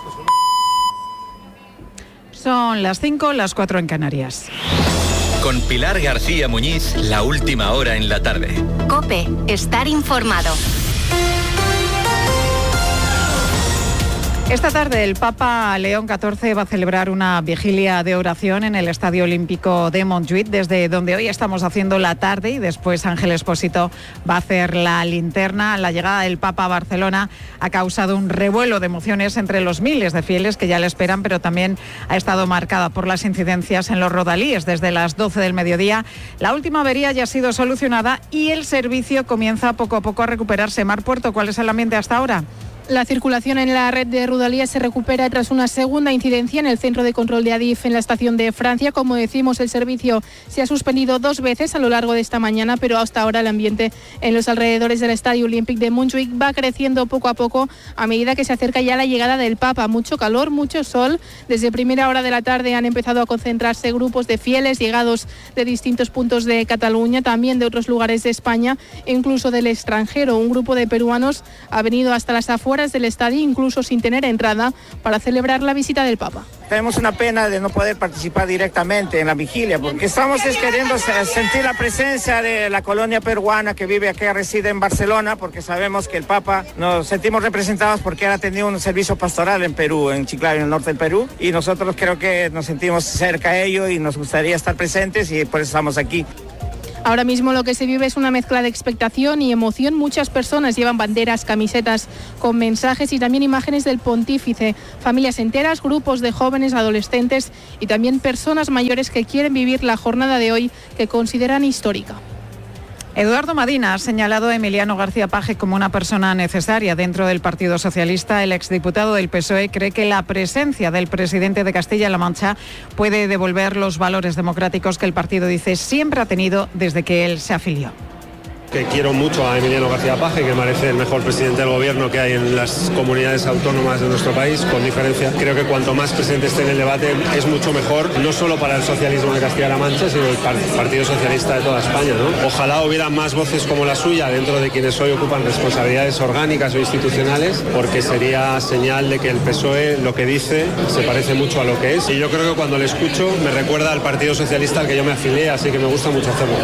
Son las 5, las 4 en Canarias. Con Pilar García Muñiz, la última hora en la tarde. COPE, estar informado. Esta tarde el Papa León XIV va a celebrar una vigilia de oración en el Estadio Olímpico de Montjuïc, desde donde hoy estamos haciendo la tarde, y después Ángel Expósito va a hacer la linterna. La llegada del Papa a Barcelona ha causado un revuelo de emociones entre los miles de fieles que ya le esperan, pero también ha estado marcada por las incidencias en los rodalíes. Desde las 12 del mediodía la última avería ya ha sido solucionada y el servicio comienza poco a poco a recuperarse. Mar Puerto, ¿cuál es el ambiente hasta ahora? La circulación en la red de Rodalíes se recupera tras una segunda incidencia en el centro de control de Adif en la estación de Francia. Como decimos, el servicio se ha suspendido 2 veces a lo largo de esta mañana, pero hasta ahora el ambiente en los alrededores del Estadio Olímpico de Montjuïc va creciendo poco a poco a medida que se acerca ya la llegada del Papa. Mucho calor, mucho sol. Desde primera hora de la tarde han empezado a concentrarse grupos de fieles llegados de distintos puntos de Cataluña, también de otros lugares de España e incluso del extranjero. Un grupo de peruanos ha venido hasta las afueras del estadio, incluso sin tener entrada, para celebrar la visita del Papa. Tenemos una pena de no poder participar directamente en la vigilia, porque estamos queriendo sentir la presencia de la colonia peruana que vive aquí, reside en Barcelona, porque sabemos que el Papa, nos sentimos representados porque él ha tenido un servicio pastoral en Perú, en Chiclayo, en el norte del Perú, y nosotros creo que nos sentimos cerca a ello y nos gustaría estar presentes, y por eso estamos aquí. Ahora mismo lo que se vive es una mezcla de expectación y emoción. Muchas personas llevan banderas, camisetas con mensajes y también imágenes del pontífice. Familias enteras, grupos de jóvenes, adolescentes y también personas mayores que quieren vivir la jornada de hoy, que consideran histórica. Eduardo Madina ha señalado a Emiliano García Paje como una persona necesaria dentro del Partido Socialista. El exdiputado del PSOE cree que la presencia del presidente de Castilla-La Mancha puede devolver los valores democráticos que el partido dice siempre ha tenido desde que él se afilió. Que quiero mucho a Emiliano García Paje, que me parece el mejor presidente del gobierno que hay en las comunidades autónomas de nuestro país, con diferencia. Creo que cuanto más presente esté en el debate es mucho mejor, no solo para el socialismo de Castilla-La Mancha, sino el Partido Socialista de toda España, ¿no? Ojalá hubiera más voces como la suya dentro de quienes hoy ocupan responsabilidades orgánicas o institucionales, porque sería señal de que el PSOE lo que dice se parece mucho a lo que es. Y yo creo que cuando le escucho me recuerda al Partido Socialista al que yo me afilié, así que me gusta mucho hacerlo.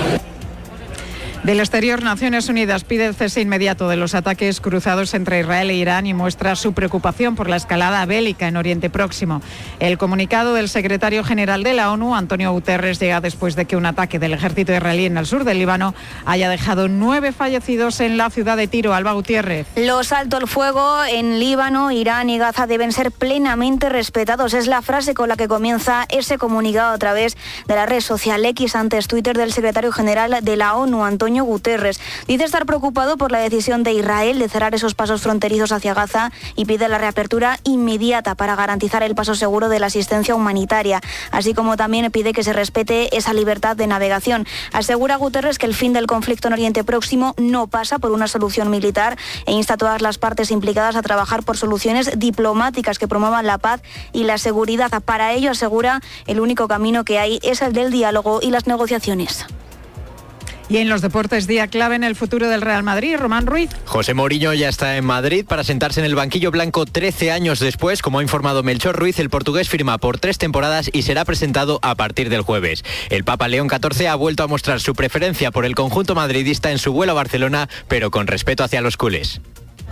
Del exterior, Naciones Unidas pide el cese inmediato de los ataques cruzados entre Israel e Irán y muestra su preocupación por la escalada bélica en Oriente Próximo. El comunicado del secretario general de la ONU, Antonio Guterres, llega después de que un ataque del ejército israelí en el sur del Líbano haya dejado 9 fallecidos en la ciudad de Tiro. Alba Gutiérrez. Los altos el fuego en Líbano, Irán y Gaza deben ser plenamente respetados. Es la frase con la que comienza ese comunicado a través de la red social X, antes Twitter, del secretario general de la ONU, Antonio Guterres. Dice estar preocupado por la decisión de Israel de cerrar esos pasos fronterizos hacia Gaza y pide la reapertura inmediata para garantizar el paso seguro de la asistencia humanitaria, así como también pide que se respete esa libertad de navegación. Asegura Guterres que el fin del conflicto en Oriente Próximo no pasa por una solución militar e insta a todas las partes implicadas a trabajar por soluciones diplomáticas que promuevan la paz y la seguridad. Para ello, asegura, el único camino que hay es el del diálogo y las negociaciones. Y en los deportes, día clave en el futuro del Real Madrid, Román Ruiz. José Mourinho ya está en Madrid para sentarse en el banquillo blanco 13 años después. Como ha informado Melchor Ruiz, el portugués firma por 3 temporadas y será presentado a partir del jueves. El Papa León XIV ha vuelto a mostrar su preferencia por el conjunto madridista en su vuelo a Barcelona, pero con respeto hacia los culés.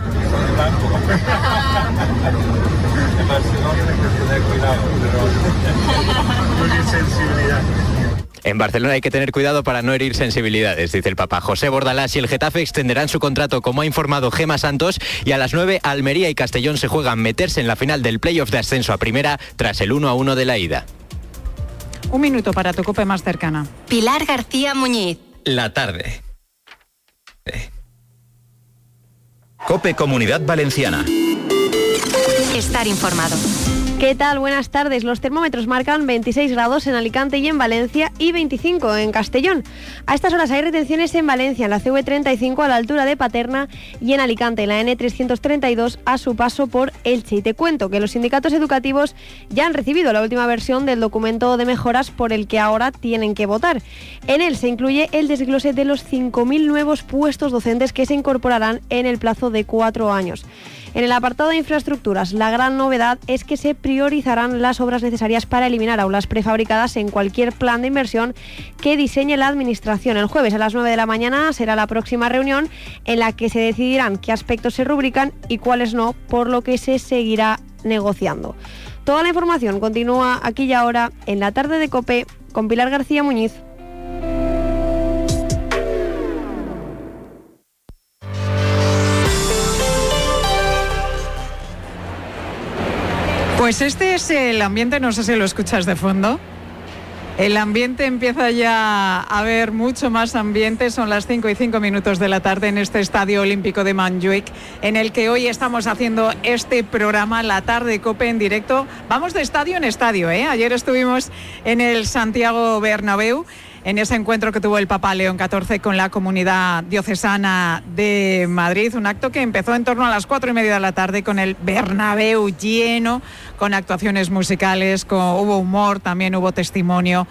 En Barcelona hay que tener cuidado para no herir sensibilidades, dice el Papa. José Bordalás y el Getafe extenderán su contrato, como ha informado Gemma Santos, y a las 9 Almería y Castellón se juegan meterse en la final del playoff de ascenso a primera tras el 1-1 de la ida. Un minuto para tu COPE más cercana. Pilar García Muñiz. La tarde. COPE Comunidad Valenciana. Estar informado. ¿Qué tal? Buenas tardes. Los termómetros marcan 26 grados en Alicante y en Valencia y 25 en Castellón. A estas horas hay retenciones en Valencia, en la CV35 a la altura de Paterna y en Alicante, en la N332 a su paso por Elche. Y te cuento que los sindicatos educativos ya han recibido la última versión del documento de mejoras por el que ahora tienen que votar. En él se incluye el desglose de los 5.000 nuevos puestos docentes que se incorporarán en el plazo de 4 años. En el apartado de infraestructuras, la gran novedad es que se priorizarán las obras necesarias para eliminar aulas prefabricadas en cualquier plan de inversión que diseñe la Administración. El jueves a las 9 de la mañana será la próxima reunión en la que se decidirán qué aspectos se rubrican y cuáles no, por lo que se seguirá negociando. Toda la información continúa aquí y ahora en la tarde de COPE con Pilar García Muñiz. Pues este es el ambiente, no sé si lo escuchas de fondo. El ambiente empieza ya a haber mucho más ambiente. Son las 5:05 de la tarde en este Estadio Olímpico de Montjuïc, en el que hoy estamos haciendo este programa, La Tarde COPE en directo. Vamos de estadio en estadio, ¿eh? Ayer estuvimos en el Santiago Bernabéu, en ese encuentro que tuvo el Papa León XIV con la comunidad diocesana de Madrid, un acto que empezó en torno a las 4:30 de la tarde con el Bernabéu lleno, con actuaciones musicales, hubo humor, también hubo testimonio.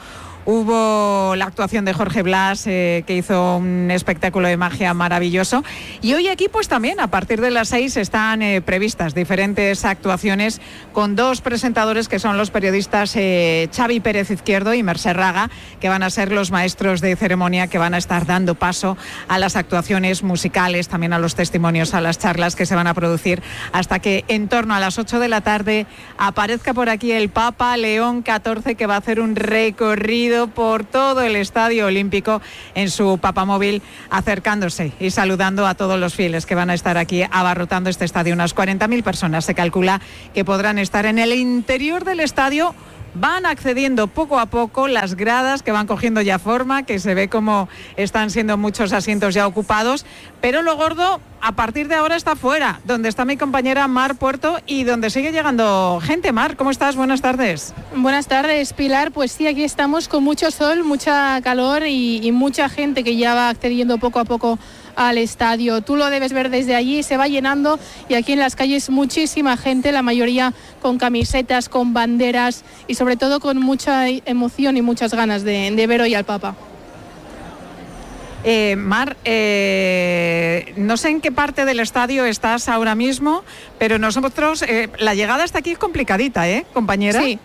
Hubo la actuación de Jorge Blas, que hizo un espectáculo de magia maravilloso. Y hoy aquí pues también a partir de las 6 están previstas diferentes actuaciones con dos presentadores que son los periodistas Xavi Pérez Izquierdo y Mercè Raga, que van a ser los maestros de ceremonia que van a estar dando paso a las actuaciones musicales, también a los testimonios, a las charlas que se van a producir hasta que en torno a las 8 de la tarde aparezca por aquí el Papa León XIV, que va a hacer un recorrido por todo el Estadio Olímpico en su papamóvil, acercándose y saludando a todos los fieles que van a estar aquí abarrotando este estadio. Unas 40.000 personas se calcula que podrán estar en el interior del estadio. Van accediendo poco a poco, las gradas que van cogiendo ya forma, que se ve como están siendo muchos asientos ya ocupados, pero lo gordo a partir de ahora está fuera, donde está mi compañera Mar Puerto y donde sigue llegando gente. Mar, ¿cómo estás? Buenas tardes. Buenas tardes, Pilar. Pues sí, aquí estamos con mucho sol, mucha calor y mucha gente que ya va accediendo poco a poco al estadio. Tú lo debes ver desde allí, se va llenando, y aquí en las calles muchísima gente, la mayoría con camisetas, con banderas y sobre todo con mucha emoción y muchas ganas de ver hoy al Papa. Mar, no sé en qué parte del estadio estás ahora mismo, pero nosotros, la llegada hasta aquí es complicadita, compañera. Sí.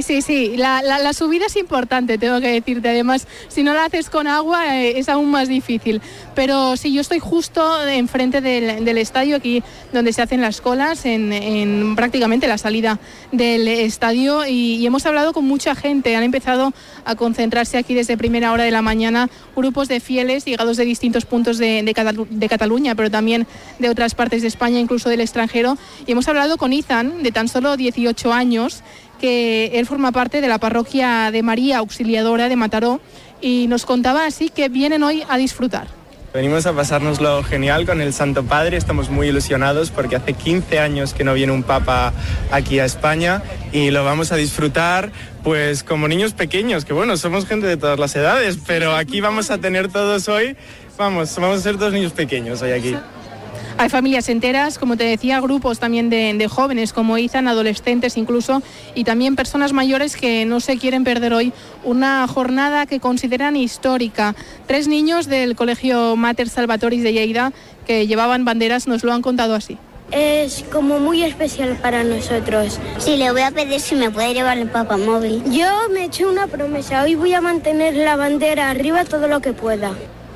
La subida es importante, tengo que decirte. Además, si no la haces con agua es aún más difícil. Pero sí, yo estoy justo enfrente del estadio, aquí donde se hacen las colas, en prácticamente la salida del estadio, y hemos hablado con mucha gente. Han empezado a concentrarse aquí desde primera hora de la mañana grupos de fieles llegados de distintos puntos de Cataluña, pero también de otras partes de España, incluso del extranjero. Y hemos hablado con Ethan, de tan solo 18 años, que él forma parte de la parroquia de María Auxiliadora de Mataró, y nos contaba así que vienen hoy a disfrutar. Venimos a pasárnoslo genial con el Santo Padre, estamos muy ilusionados porque hace 15 años que no viene un Papa aquí a España y lo vamos a disfrutar pues como niños pequeños, que bueno, somos gente de todas las edades, pero aquí vamos a tener todos hoy, vamos a ser todos niños pequeños hoy aquí. Hay familias enteras, como te decía, grupos también de jóvenes como Ethan, adolescentes incluso, y también personas mayores que no se quieren perder hoy una jornada que consideran histórica. 3 niños del colegio Mater Salvatoris de Lleida, que llevaban banderas, nos lo han contado así. Es como muy especial para nosotros. Sí, le voy a pedir si me puede llevar el papamóvil. Yo me he hecho una promesa, hoy voy a mantener la bandera arriba todo lo que pueda.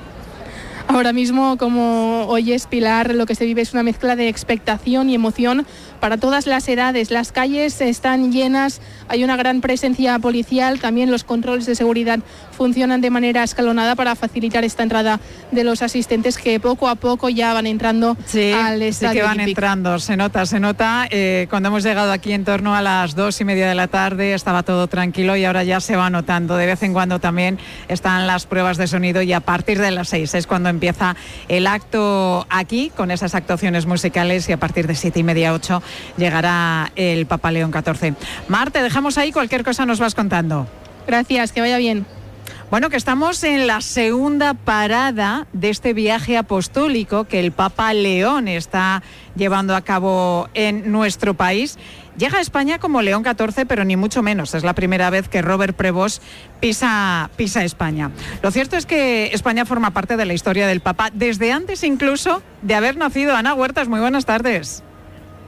Ahora mismo, como oyes, Pilar, lo que se vive es una mezcla de expectación y emoción para todas las edades. Las calles están llenas, hay una gran presencia policial, también los controles de seguridad funcionan de manera escalonada para facilitar esta entrada de los asistentes, que poco a poco ya van entrando al estadio. Sí que van olímpico. entrando, se nota. Cuando hemos llegado aquí en torno a las 2:30 de la tarde estaba todo tranquilo y ahora ya se va notando. De vez en cuando también están las pruebas de sonido y a partir de las 6 es cuando empieza el acto aquí con esas actuaciones musicales, y a partir de 7:30, 8 llegará el Papa León XIV. Mar, te dejamos ahí, cualquier cosa nos vas contando. Gracias, que vaya bien. Bueno, que estamos en la segunda parada de este viaje apostólico que el Papa León está llevando a cabo en nuestro país. Llega a España como León XIV, pero ni mucho menos. Es la primera vez que Robert Prevost pisa España. Lo cierto es que España forma parte de la historia del Papa desde antes incluso de haber nacido. Ana Huertas, muy buenas tardes.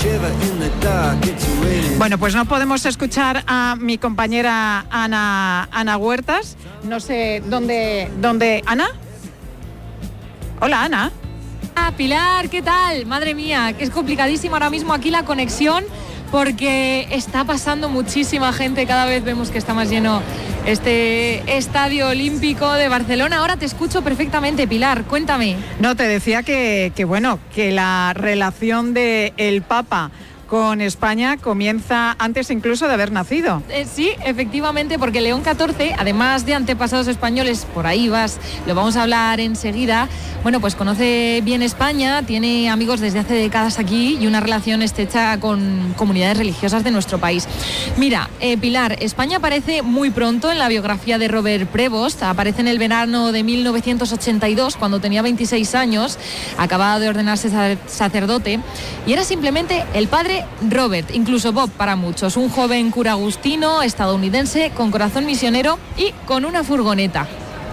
Bueno, pues no podemos escuchar a mi compañera Ana Huertas. No sé dónde. ¿Ana? Hola, Ana. Pilar, ¿qué tal? Madre mía, es complicadísimo ahora mismo aquí la conexión porque está pasando muchísima gente, cada vez vemos que está más lleno este Estadio Olímpico de Barcelona. Ahora te escucho perfectamente, Pilar, cuéntame. No, te decía que la relación del Papa con España comienza antes incluso de haber nacido. Sí, efectivamente, porque León XIV, además de antepasados españoles, por ahí vas, lo vamos a hablar enseguida, bueno, pues conoce bien España, tiene amigos desde hace décadas aquí y una relación estrecha con comunidades religiosas de nuestro país. Mira, Pilar, España aparece muy pronto en la biografía de Robert Prevost, aparece en el verano de 1982, cuando tenía 26 años, acababa de ordenarse sacerdote, y era simplemente el padre Robert, incluso Bob para muchos, un joven cura agustino estadounidense con corazón misionero y con una furgoneta.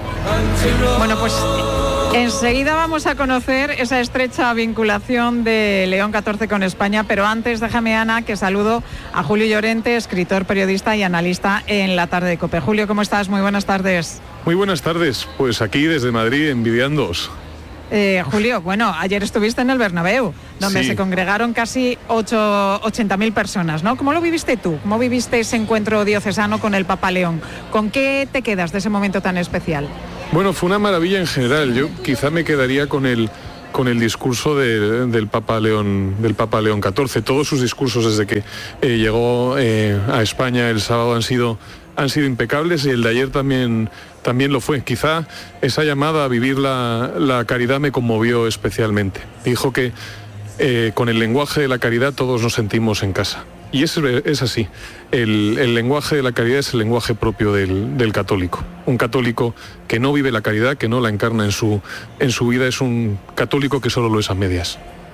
Bueno, pues enseguida vamos a conocer esa estrecha vinculación de León XIV con España, pero antes déjame, Ana, que saludo a Julio Llorente, escritor, periodista y analista en La Tarde de COPE. Julio, ¿cómo estás? Muy buenas tardes. Muy buenas tardes, pues aquí desde Madrid envidiándoos. Julio, bueno, ayer estuviste en el Bernabéu, donde se congregaron casi 80.000 personas, ¿no? ¿Cómo lo viviste tú? ¿Cómo viviste ese encuentro diocesano con el Papa León? ¿Con qué te quedas de ese momento tan especial? Bueno, fue una maravilla en general. Yo quizá me quedaría con el discurso del Papa León XIV. Todos sus discursos desde que llegó a España el sábado han sido impecables, y el de ayer también lo fue. Quizá esa llamada a vivir la caridad me conmovió especialmente. Dijo que con el lenguaje de la caridad todos nos sentimos en casa. Y es así. El lenguaje de la caridad es el lenguaje propio del católico. Un católico que no vive la caridad, que no la encarna en su vida, es un católico que solo lo es a medias.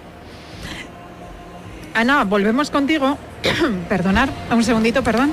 Ana, volvemos contigo. Perdonar, un segundito, perdón.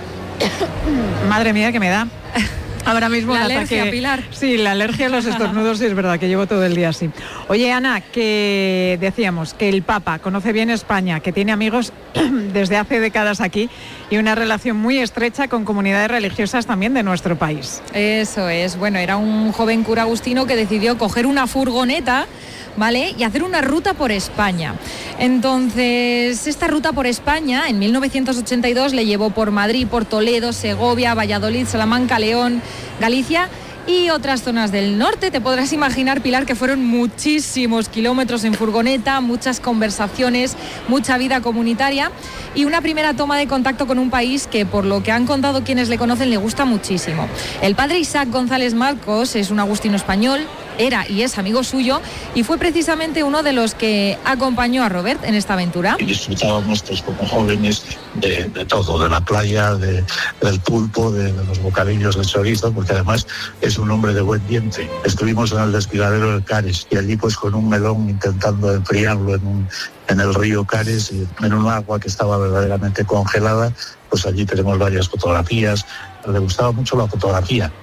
Madre mía, que me da ahora mismo la un alergia, ataque. Pilar. Sí, la alergia a los estornudos, sí, es verdad que llevo todo el día así. Oye, Ana, que decíamos que el Papa conoce bien España, que tiene amigos desde hace décadas aquí y una relación muy estrecha con comunidades religiosas también de nuestro país. Eso es, bueno, era un joven cura agustino que decidió coger una furgoneta, ¿vale?, y hacer una ruta por España. Entonces, esta ruta por España en 1982 le llevó por Madrid, por Toledo, Segovia, Valladolid, Salamanca, León, Galicia y otras zonas del norte. Te podrás imaginar, Pilar, que fueron muchísimos kilómetros en furgoneta, muchas conversaciones, mucha vida comunitaria y una primera toma de contacto con un país que, por lo que han contado quienes le conocen, le gusta muchísimo. El padre Isaac González Marcos es un agustino español, era y es amigo suyo, y fue precisamente uno de los que acompañó a Robert en esta aventura. Y disfrutábamos pues, como jóvenes de todo, de la playa, del pulpo, de los bocadillos de chorizo, porque además es un hombre de buen diente. Estuvimos en el desfiladero del Cares y allí pues con un melón intentando enfriarlo en el río Cares, en un agua que estaba verdaderamente congelada. Pues allí tenemos varias fotografías. Le gustaba mucho la fotografía.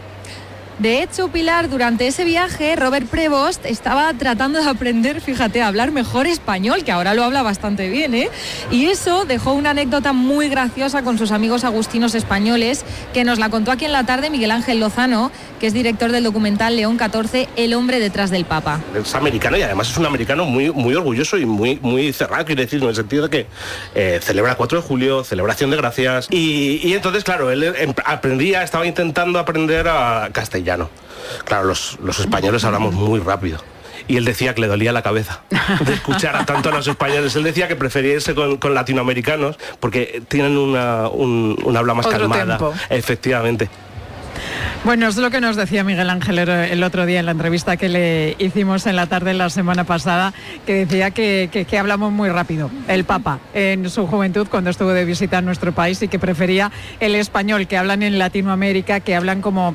De hecho, Pilar, durante ese viaje, Robert Prevost estaba tratando de aprender, fíjate, a hablar mejor español, que ahora lo habla bastante bien, ¿eh? Y eso dejó una anécdota muy graciosa con sus amigos agustinos españoles, que nos la contó aquí en La Tarde Miguel Ángel Lozano, que es director del documental León XIV, El hombre detrás del Papa. Es americano y además es un americano muy, muy orgulloso y muy cerrado, quiero decir, en el sentido de que celebra 4 de julio, celebración de gracias, y entonces, claro, él estaba intentando aprender a castellano. Claro, los españoles hablamos muy rápido. Y él decía que le dolía la cabeza de escuchar a tanto a los españoles. Él decía que prefería irse con latinoamericanos porque tienen un habla más otro calmada. Tiempo. Efectivamente. Bueno, es lo que nos decía Miguel Ángel el otro día en la entrevista que le hicimos en La Tarde la semana pasada, que decía que hablamos muy rápido. El Papa, en su juventud, cuando estuvo de visita en nuestro país, y que prefería el español que hablan en Latinoamérica, que hablan como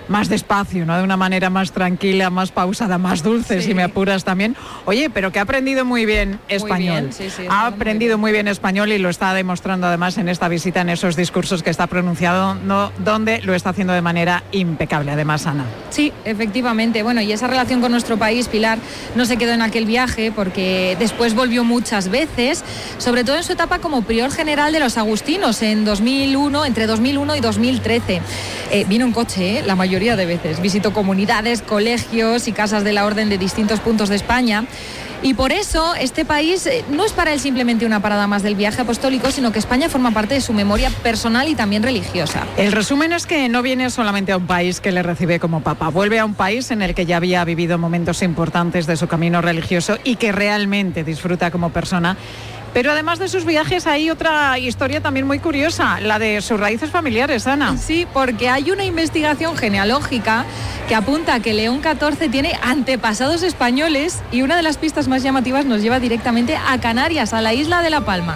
más despacio, ¿no? De una manera más tranquila, más pausada, más dulce, si me apuras también. Oye, pero que ha aprendido muy bien español. Ha aprendido muy bien español y lo está demostrando además en esta visita, en esos discursos que está pronunciando, donde lo está haciendo de manera impecable, además, Ana. Sí, efectivamente. Bueno, y esa relación con nuestro país, Pilar, no se quedó en aquel viaje porque después volvió muchas veces, sobre todo en su etapa como prior general de los agustinos en 2001, entre 2001 y 2013. Vino en coche, la mayoría de veces. Visitó comunidades, colegios y casas de la orden de distintos puntos de España. Y por eso este país no es para él simplemente una parada más del viaje apostólico, sino que España forma parte de su memoria personal y también religiosa. El resumen es que no viene solamente a un país que le recibe como papa, vuelve a un país en el que ya había vivido momentos importantes de su camino religioso y que realmente disfruta como persona. Pero además de sus viajes hay otra historia también muy curiosa, la de sus raíces familiares, Ana. Sí, porque hay una investigación genealógica que apunta a que León XIV tiene antepasados españoles y una de las pistas más llamativas nos lleva directamente a Canarias, a la isla de La Palma.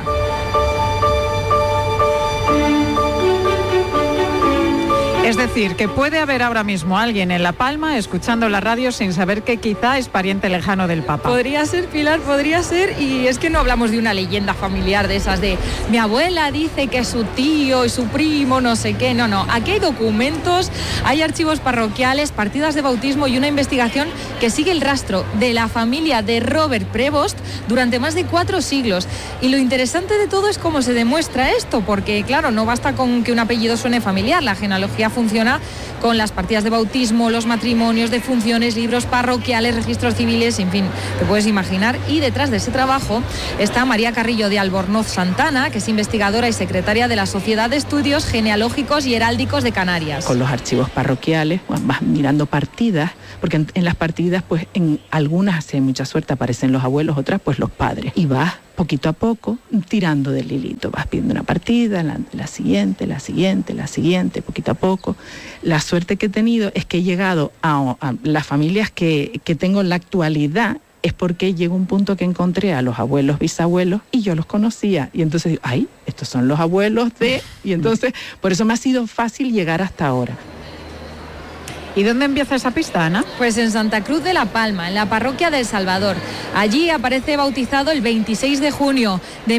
Es decir, que puede haber ahora mismo alguien en La Palma escuchando la radio sin saber que quizá es pariente lejano del Papa. Podría ser, Pilar, podría ser, y es que no hablamos de una leyenda familiar de esas de mi abuela dice que su tío y su primo, no sé qué, no, aquí hay documentos, hay archivos parroquiales, partidas de bautismo y una investigación que sigue el rastro de la familia de Robert Prevost durante más de 4 siglos. Y lo interesante de todo es cómo se demuestra esto, porque claro, no basta con que un apellido suene familiar, la genealogía funciona con las partidas de bautismo, los matrimonios, defunciones, libros parroquiales, registros civiles, en fin, te puedes imaginar. Y detrás de ese trabajo está María Carrillo de Albornoz Santana, que es investigadora y secretaria de la Sociedad de Estudios Genealógicos y Heráldicos de Canarias. Con los archivos parroquiales vas mirando partidas, porque en las partidas, pues en algunas, si hay mucha suerte, aparecen los abuelos, otras pues los padres. Y vas poquito a poco tirando del hilito, vas pidiendo una partida, la siguiente, poquito a poco. La suerte que he tenido es que he llegado a las familias que tengo en la actualidad, es porque llegó un punto que encontré a los abuelos, bisabuelos, y yo los conocía. Y entonces digo, ay, estos son los abuelos de... Y entonces, por eso me ha sido fácil llegar hasta ahora. ¿Y dónde empieza esa pista, Ana? Pues en Santa Cruz de La Palma, en la parroquia del Salvador. Allí aparece bautizado el 26 de junio de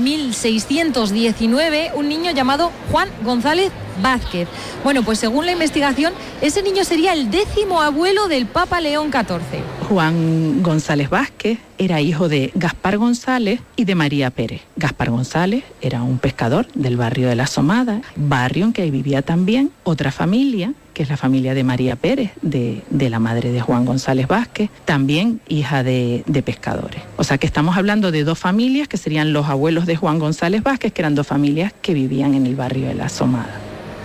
1619 un niño llamado Juan González Vázquez. Bueno, pues según la investigación, ese niño sería el 10º abuelo del Papa León XIV. Juan González Vázquez era hijo de Gaspar González y de María Pérez. Gaspar González era un pescador del barrio de La Asomada, barrio en que vivía también otra familia, que es la familia de María Pérez, de la madre de Juan González Vázquez, también hija de pescadores. O sea que estamos hablando de 2 familias que serían los abuelos de Juan González Vázquez, que eran 2 familias que vivían en el barrio de La Asomada.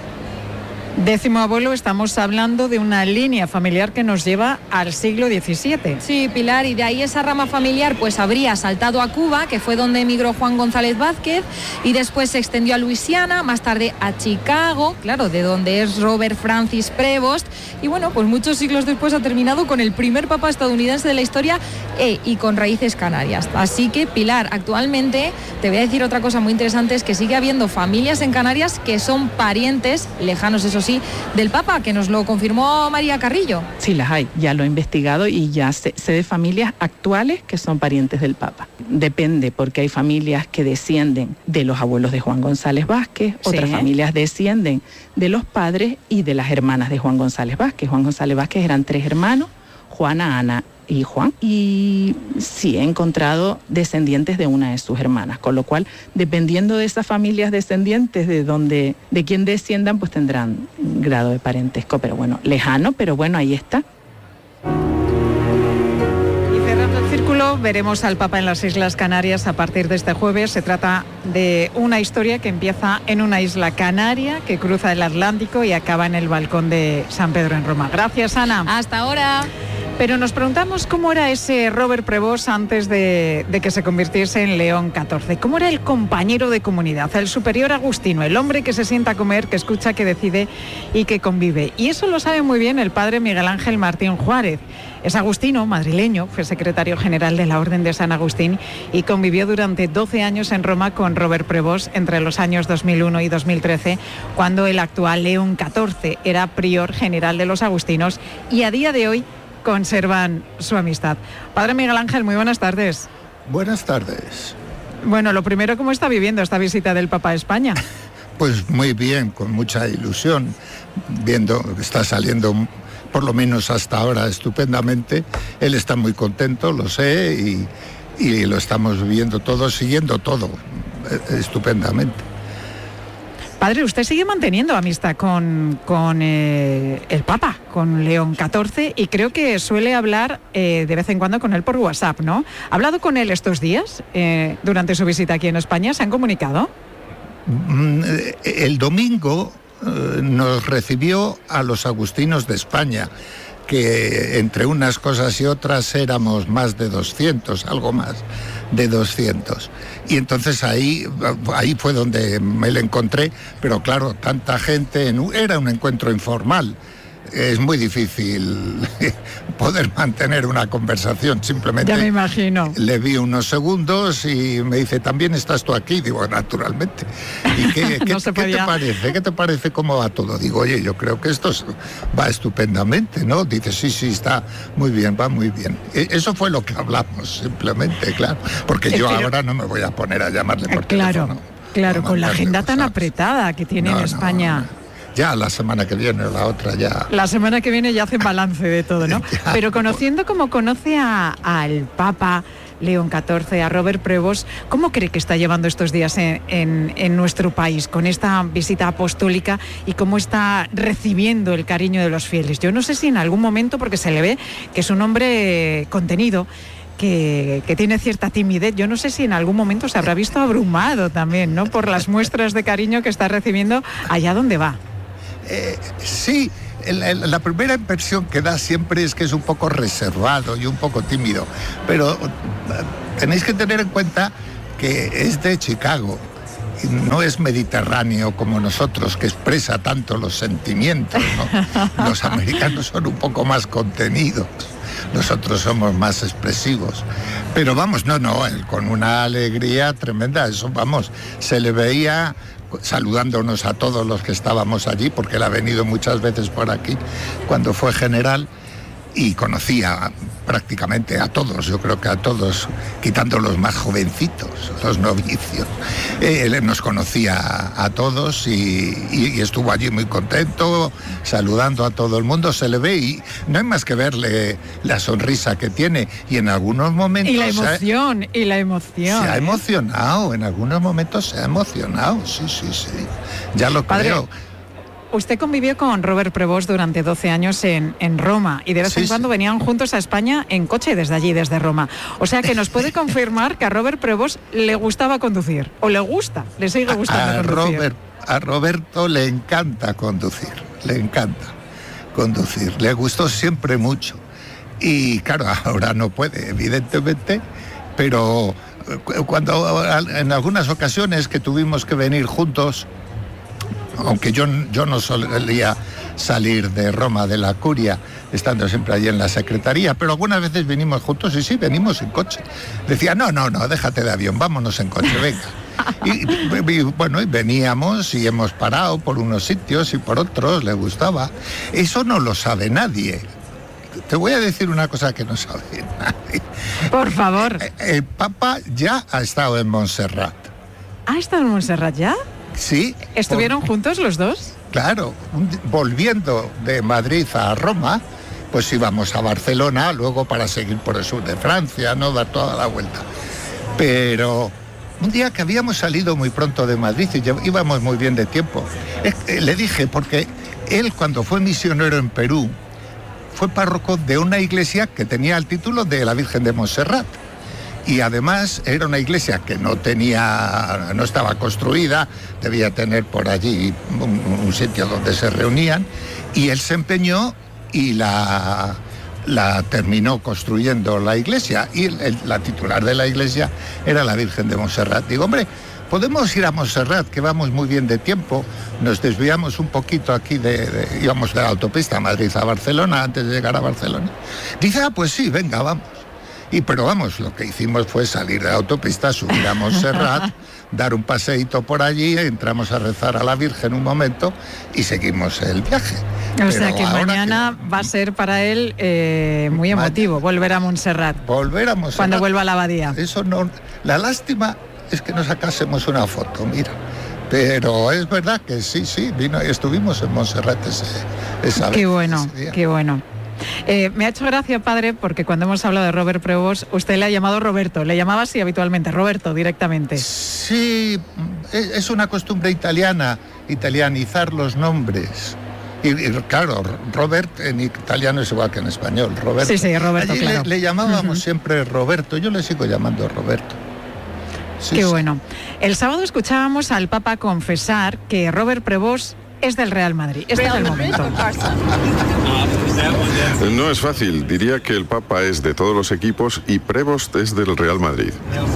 10º abuelo, estamos hablando de una línea familiar que nos lleva al siglo XVII. Sí, Pilar, y de ahí esa rama familiar pues habría saltado a Cuba, que fue donde emigró Juan González Vázquez, y después se extendió a Luisiana, más tarde a Chicago, claro, de donde es Robert Francis Prevost, y bueno, pues muchos siglos después ha terminado con el primer papa estadounidense de la historia y con raíces canarias. Así que, Pilar, actualmente te voy a decir otra cosa muy interesante, es que sigue habiendo familias en Canarias que son parientes, lejanos eso sí, del Papa, que nos lo confirmó María Carrillo. Sí, las hay, ya lo he investigado y ya sé de familias actuales que son parientes del Papa. Depende, porque hay familias que descienden de los abuelos de Juan González Vázquez, otras familias descienden de los padres y de las hermanas de Juan González Vázquez. Juan González Vázquez eran 3 hermanos, Juana, Ana y Juan, y sí he encontrado descendientes de una de sus hermanas, con lo cual, dependiendo de esas familias descendientes, de quién desciendan, pues tendrán un grado de parentesco, pero bueno, lejano, pero bueno, ahí está. Y cerrando el círculo, veremos al Papa en las Islas Canarias a partir de este jueves. Se trata de una historia que empieza en una isla canaria, que cruza el Atlántico y acaba en el balcón de San Pedro en Roma. Gracias, Ana. Hasta ahora. Pero nos preguntamos cómo era ese Robert Prevost antes de que se convirtiese en León XIV. ¿Cómo era el compañero de comunidad, el superior agustino, el hombre que se sienta a comer, que escucha, que decide y que convive? Y eso lo sabe muy bien el padre Miguel Ángel Martín Juárez. Es agustino, madrileño, fue secretario general de la Orden de San Agustín y convivió durante 12 años en Roma con Robert Prevost entre los años 2001 y 2013, cuando el actual León XIV era prior general de los agustinos y a día de hoy conservan su amistad. Padre Miguel Ángel, muy buenas tardes. Buenas tardes. Bueno, lo primero, ¿cómo está viviendo esta visita del Papa a España? Pues muy bien, con mucha ilusión, viendo que está saliendo, por lo menos hasta ahora, estupendamente. Él está muy contento, lo sé, y lo estamos viviendo todos, siguiendo todo, estupendamente. Padre, usted sigue manteniendo amistad con el Papa, con León XIV, y creo que suele hablar de vez en cuando con él por WhatsApp, ¿no? ¿Ha hablado con él estos días durante su visita aquí en España? ¿Se han comunicado? El domingo nos recibió a los agustinos de España, que entre unas cosas y otras éramos más de 200, algo más de 200. Y entonces ahí fue donde me lo encontré, pero claro, tanta gente, era un encuentro informal. Es muy difícil poder mantener una conversación, simplemente. Ya me imagino. Le vi unos segundos y me dice, ¿también estás tú aquí? Digo, naturalmente. ¿Y qué te parece? ¿Qué te parece cómo va todo? Digo, oye, yo creo que esto va estupendamente, ¿no? Dice, sí, está muy bien, va muy bien. Eso fue lo que hablamos, simplemente, claro. Porque yo ahora no me voy a poner a llamarle por teléfono. Claro, con la agenda tan apretada que tiene en España. Ya la semana que viene o la otra ya. La semana que viene ya hacen balance de todo, ¿no? Pero conociendo como conoce al Papa León XIV, a Robert Prevost, ¿cómo cree que está llevando estos días en nuestro país con esta visita apostólica y cómo está recibiendo el cariño de los fieles? Yo no sé si en algún momento, porque se le ve que es un hombre contenido, que tiene cierta timidez, yo no sé si en algún momento se habrá visto abrumado también, ¿no? Por las muestras de cariño que está recibiendo allá donde va. Sí, la primera impresión que da siempre es que es un poco reservado y un poco tímido, pero tenéis que tener en cuenta que es de Chicago, y no es mediterráneo como nosotros, que expresa tanto los sentimientos, ¿no? Los americanos son un poco más contenidos, nosotros somos más expresivos, pero vamos, él con una alegría tremenda, eso vamos, se le veía saludándonos a todos los que estábamos allí, porque él ha venido muchas veces por aquí cuando fue general y conocía prácticamente a todos, yo creo que a todos, quitando los más jovencitos, los novicios. Él nos conocía a todos y estuvo allí muy contento, saludando a todo el mundo, se le ve y no hay más que verle la sonrisa que tiene y en algunos momentos... Y la emoción. Se ha emocionado, en algunos momentos se ha emocionado, sí, ya lo creo. Usted convivió con Robert Prevost durante 12 años en Roma y de vez en cuando venían juntos a España en coche desde allí, desde Roma. O sea que nos puede confirmar que a Robert Prevost le gustaba conducir, o le sigue gustando conducir. A Roberto le encanta conducir, le gustó siempre mucho. Y claro, ahora no puede, evidentemente, pero cuando en algunas ocasiones que tuvimos que venir juntos, aunque yo no solía salir de Roma, de la curia, estando siempre allí en la secretaría, pero algunas veces venimos juntos y sí, venimos en coche. Decía, no, déjate de avión, vámonos en coche, venga. Y bueno, y veníamos y hemos parado por unos sitios y por otros, le gustaba. Eso no lo sabe nadie. Te voy a decir una cosa que no sabe nadie. Por favor. El Papa ya ha estado en Montserrat. ¿Ha estado en Montserrat ya? Sí. ¿Estuvieron juntos los dos? Claro, volviendo de Madrid a Roma, pues íbamos a Barcelona, luego para seguir por el sur de Francia, ¿no? Dar toda la vuelta. Pero un día que habíamos salido muy pronto de Madrid y íbamos muy bien de tiempo, le dije, porque él cuando fue misionero en Perú, fue párroco de una iglesia que tenía el título de la Virgen de Montserrat. Y además era una iglesia que no estaba construida, debía tener por allí un sitio donde se reunían, y él se empeñó y la la terminó construyendo la iglesia y la titular de la iglesia era la Virgen de Montserrat. Digo, hombre, podemos ir a Montserrat, que vamos muy bien de tiempo, nos desviamos un poquito aquí, íbamos de la autopista Madrid a Barcelona antes de llegar a Barcelona. Dice, pues sí, venga, vamos. Pero vamos, lo que hicimos fue salir de la autopista, subir a Montserrat, dar un paseíto por allí, entramos a rezar a la Virgen un momento y seguimos el viaje. O sea que mañana va a ser para él muy emotivo volver a Montserrat. Volver a Montserrat. Cuando vuelva a la abadía. Eso no. La lástima es que no sacásemos una foto, mira. Pero es verdad que sí, estuvimos en Montserrat esa vez. Qué bueno, qué bueno. Me ha hecho gracia, padre, porque cuando hemos hablado de Robert Prevost, usted le ha llamado Roberto. Le llamaba así habitualmente, Roberto, directamente. Sí, es una costumbre italiana, italianizar los nombres. Y claro, Robert en italiano es igual que en español, Roberto. Sí, Roberto, allí claro. le llamábamos siempre Roberto, yo le sigo llamando Roberto. Qué bueno. El sábado escuchábamos al Papa confesar que Robert Prevost es del Real Madrid. Este es el momento. No es fácil. Diría que el Papa es de todos los equipos y Prevost es del Real Madrid.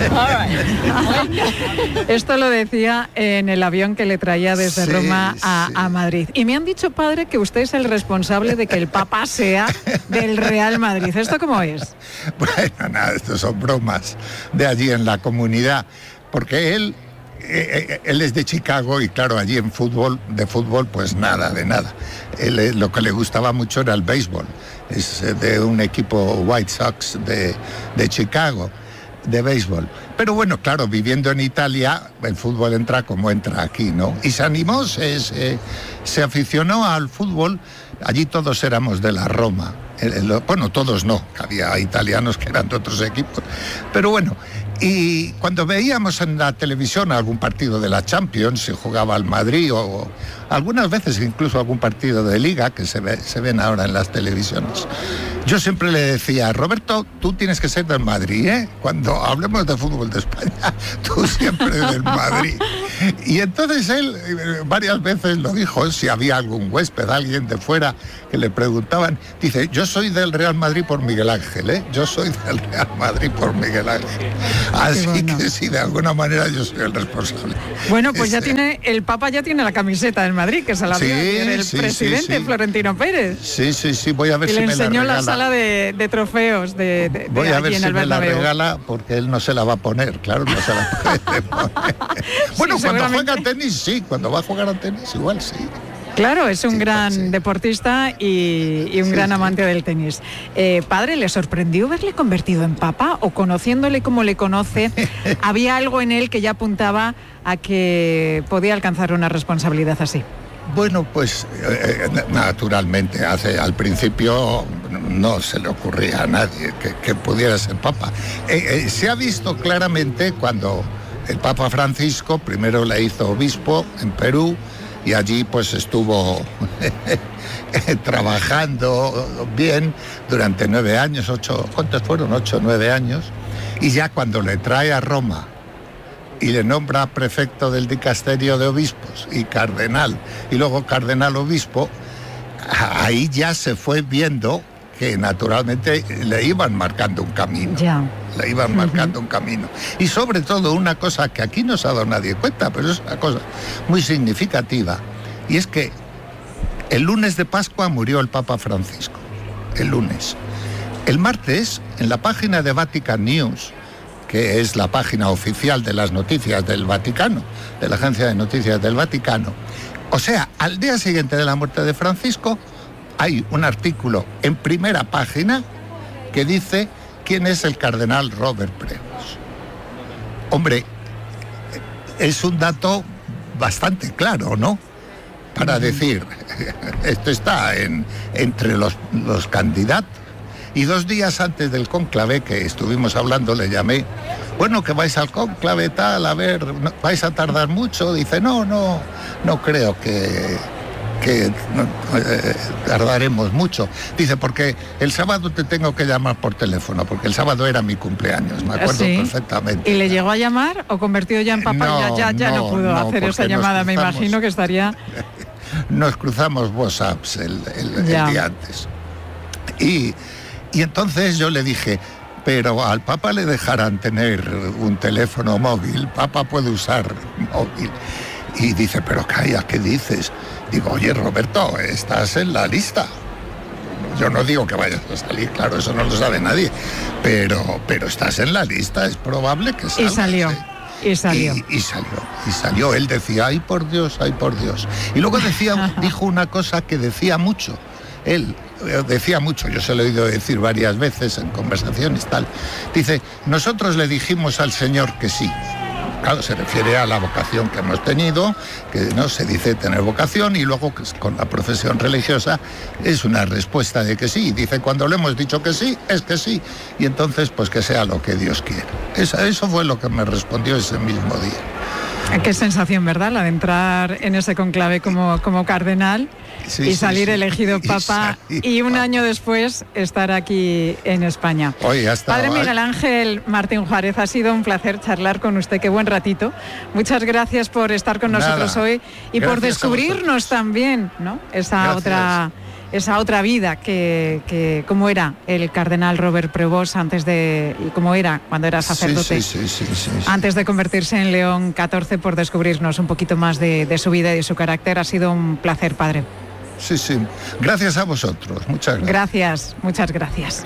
Esto lo decía en el avión que le traía desde Roma a Madrid. Y me han dicho, padre, que usted es el responsable de que el Papa sea del Real Madrid. ¿Esto cómo es? Bueno, nada, esto son bromas de allí en la comunidad. Porque él es de Chicago y claro, allí de fútbol pues nada de nada. Lo que le gustaba mucho era el béisbol. Es de un equipo White Sox de Chicago, de béisbol. Pero bueno, claro, viviendo en Italia, el fútbol entra como entra aquí, ¿no? Y se animó, se aficionó al fútbol. Allí todos éramos de la Roma. Bueno, todos no, había italianos que eran de otros equipos. Pero bueno, y cuando veíamos en la televisión algún partido de la Champions, se jugaba al Madrid o algunas veces incluso algún partido de Liga que se ven ahora en las televisiones. Yo siempre le decía, Roberto, tú tienes que ser del Madrid, ¿eh? Cuando hablemos de fútbol de España, tú siempre del Madrid. Y entonces él varias veces lo dijo, si había algún huésped, alguien de fuera que le preguntaban, dice, yo soy del Real Madrid por Miguel Ángel, ¿eh? Yo soy del Real Madrid por Miguel Ángel. Así que sí, de alguna manera yo soy el responsable. Bueno, pues el Papa ya tiene la camiseta del Madrid, que se la dio el presidente Florentino Pérez. Sí, voy a ver y si me la regala. Le enseñó la sala de trofeos voy a ver en si el me la Bernabéu. regala, porque él no se la va a poner, claro, no se la puede poner. Bueno, cuando juega al tenis, sí, cuando va a jugar al tenis, igual sí. Claro, es un gran deportista y un gran amante del tenis. Padre, ¿le sorprendió verle convertido en papa o conociéndole como le conoce? ¿Había algo en él que ya apuntaba a que podía alcanzar una responsabilidad así? Bueno, pues naturalmente, al principio no se le ocurría a nadie que pudiera ser papa. Se ha visto claramente cuando el Papa Francisco primero le hizo obispo en Perú, y allí pues estuvo trabajando bien durante 9 años, 8, ¿cuántos fueron? 8 o 9 años, y ya cuando le trae a Roma y le nombra prefecto del dicasterio de obispos y cardenal, y luego cardenal obispo, ahí ya se fue viendo que naturalmente le iban marcando un camino. Ya. Le iban marcando un camino. Y sobre todo una cosa que aquí no se ha dado nadie cuenta, pero es una cosa muy significativa, y es que el lunes de Pascua murió el Papa Francisco, el lunes. El martes, en la página de Vatican News, que es la página oficial de las noticias del Vaticano, de la Agencia de Noticias del Vaticano, o sea, al día siguiente de la muerte de Francisco, hay un artículo en primera página que dice quién es el cardenal Robert Prevost. Hombre, es un dato bastante claro, ¿no? Para decir, esto está entre los candidatos. Y 2 días antes del cónclave, que estuvimos hablando, le llamé, bueno, que vais al cónclave, tal, a ver, ¿vais a tardar mucho? Dice, no creo que tardaremos mucho. Dice, porque el sábado te tengo que llamar por teléfono, porque el sábado era mi cumpleaños, me acuerdo perfectamente. ¿Y le llegó a llamar o convertido ya en papa? Ya no pudo hacer esa llamada, me imagino que estaría... Nos cruzamos WhatsApps el día antes. Y entonces yo le dije, pero al Papa le dejarán tener un teléfono móvil, Papa puede usar móvil. Y dice, pero calla, ¿qué dices? Digo, oye, Roberto, estás en la lista. Yo no digo que vayas a salir, claro, eso no lo sabe nadie, pero estás en la lista, es probable que salgas. Y salió. Y salió. Él decía, ay por Dios. Y luego dijo una cosa que decía mucho. Él decía mucho, yo se lo he oído decir varias veces en conversaciones, tal. Dice, nosotros le dijimos al Señor que sí. Claro, se refiere a la vocación que hemos tenido, que no se dice tener vocación, y luego con la profesión religiosa es una respuesta de que sí. Dice, cuando le hemos dicho que sí, es que sí. Y entonces, pues que sea lo que Dios quiera. Eso fue lo que me respondió ese mismo día. Qué sensación, ¿verdad? La de entrar en ese conclave como cardenal y salir elegido papa y un año después estar aquí en España. Padre Miguel Ángel Martín Juárez, ha sido un placer charlar con usted, qué buen ratito. Muchas gracias por estar con nosotros hoy y por descubrirnos también, ¿no? Esa otra vida que cómo era el cardenal Robert Prevost y cómo era cuando era sacerdote, antes de convertirse en León XIV, por descubrirnos un poquito más de su vida y de su carácter. Ha sido un placer, padre. Sí. Gracias a vosotros. Muchas gracias. Muchas gracias.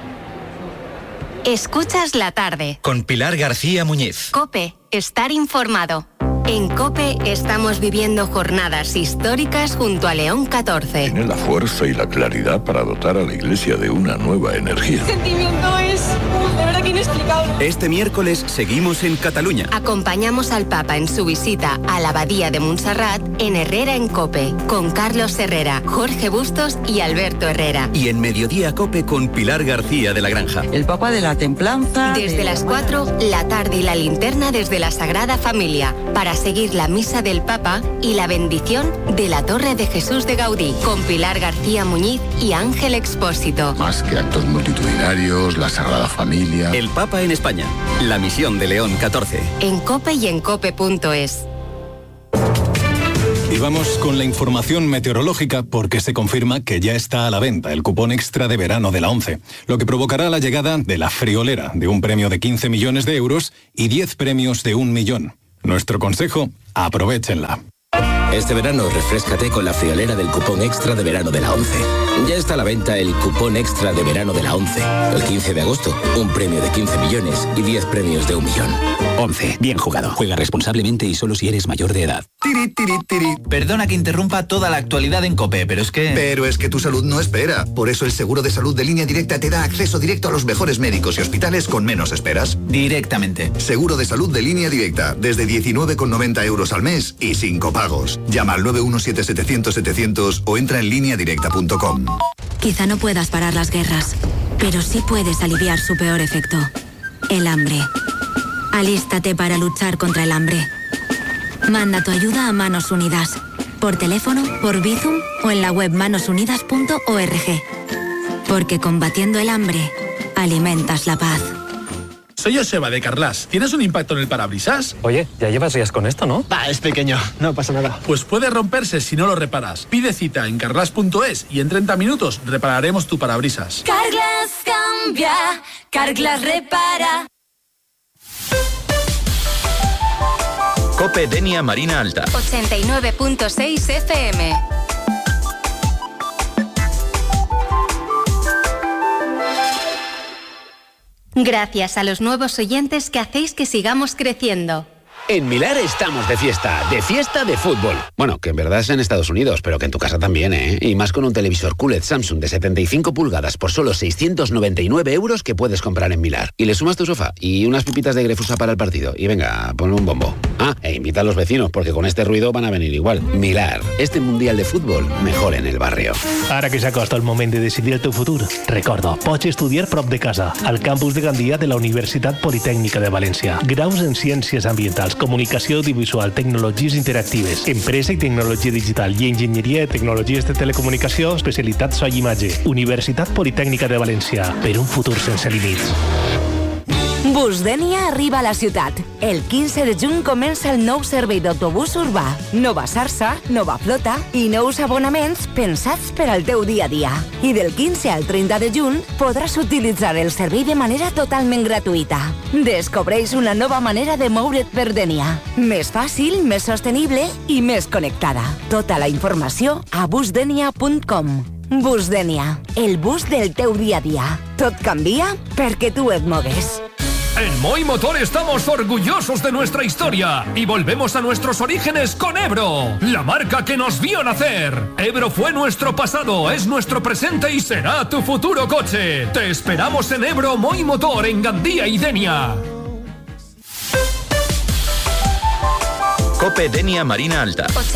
Escuchas la tarde. Con Pilar García Muñiz. COPE. Estar informado. En COPE estamos viviendo jornadas históricas junto a León XIV. Tiene la fuerza y la claridad para dotar a la Iglesia de una nueva energía. El sentimiento es de verdad que inexplicable. Este miércoles seguimos en Cataluña. Acompañamos al Papa en su visita a la Abadía de Montserrat en Herrera en COPE, con Carlos Herrera, Jorge Bustos y Alberto Herrera. Y en Mediodía COPE con Pilar García de la Granja. El Papa de la Templanza. Desde las 4, la tarde y la linterna desde la Sagrada Familia, para seguir la misa del Papa y la bendición de la Torre de Jesús de Gaudí, con Pilar García Muñiz y Ángel Expósito. Más que actos multitudinarios, la Sagrada Familia. El Papa en España, la misión de León XIV. En COPE y en COPE.es. Y vamos con la información meteorológica, porque se confirma que ya está a la venta el cupón extra de verano de la ONCE, lo que provocará la llegada de la friolera de un premio de 15 millones de euros y 10 premios de 1 millón. Nuestro consejo, aprovéchenla. Este verano refréscate con la friolera del cupón extra de verano de la ONCE. Ya está a la venta el cupón extra de verano de la ONCE. El 15 de agosto, un premio de 15 millones y 10 premios de 1 millón. ONCE, bien jugado. Juega responsablemente y solo si eres mayor de edad. Perdona que interrumpa toda la actualidad en COPE, pero es que tu salud no espera. Por eso el seguro de salud de Línea Directa te da acceso directo a los mejores médicos y hospitales con menos esperas. Directamente. Seguro de salud de Línea Directa, desde 19,90 euros al mes y sin copagos. Llama al 917-700-700 o entra en lineadirecta.com. Quizá no puedas parar las guerras, pero sí puedes aliviar su peor efecto, el hambre. Alístate para luchar contra el hambre. Manda tu ayuda a Manos Unidas, por teléfono, por Bizum o en la web manosunidas.org. Porque combatiendo el hambre, alimentas la paz. Soy Joseba de Carglass. ¿Tienes un impacto en el parabrisas? Oye, ya llevas días con esto, ¿no? Es pequeño, no pasa nada. Pues puede romperse si no lo reparas. Pide cita en carglass.es y en 30 minutos repararemos tu parabrisas. Carglass cambia, Carglass repara. COPE Denia Marina Alta. 89.6 FM. Gracias a los nuevos oyentes que hacéis que sigamos creciendo. En Milar estamos de fiesta de fútbol. Bueno, que en verdad es en Estados Unidos, pero que en tu casa también, ¿eh? Y más con un televisor QLED Samsung de 75 pulgadas por solo 699 euros que puedes comprar en Milar. Y le sumas tu sofá y unas pipitas de Grefusa para el partido. Y venga, ponle un bombo. E invita a los vecinos, porque con este ruido van a venir igual. Milar, este mundial de fútbol, mejor en el barrio. Ara que s'acosta el moment de decidir el teu futur, recorda, pots estudiar prop de casa, al campus de Gandia de la Universitat Politècnica de València. Graus en Ciències Ambientals, Comunicació Audiovisual, Tecnologies Interactives, Empresa i Tecnologia Digital i Enginyeria de Tecnologies de Telecomunicació, especialitat so i imatge. Universitat Politècnica de València, per un futur sense límits. Bus Dénia arriba a la ciutat. El 15 de juny comença el nou servei d'autobús urbà. Nova xarxa, nova flota i nous abonaments pensats per al teu dia a dia. I del 15 al 30 de juny podràs utilitzar el servei de manera totalment gratuïta. Descobreix una nova manera de moure't per Dénia. Més fàcil, més sostenible i més connectada. Tota la informació a busdenia.com. Bus Dénia, el bus del teu dia a dia. Tot canvia perquè tu et mogues. En Moi Motor estamos orgullosos de nuestra historia y volvemos a nuestros orígenes con Ebro, la marca que nos vio nacer. Ebro fue nuestro pasado, es nuestro presente y será tu futuro coche. Te esperamos en Ebro Moi Motor en Gandía y Denia. COPE Denia Marina Alta.